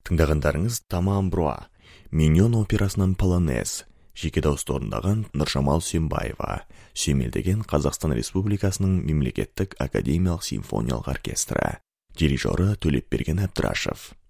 Тыңдағандарыңыз Тамам Бруа, Миньон операсынан Полонез, жеке дауыста орындаған Нұржамал Сүйімбаева, сүйемелдеген Қазақстан Республикасының мемлекеттік академиялық симфониялық оркестрі, дирижері Төлепберген Әбдірашев.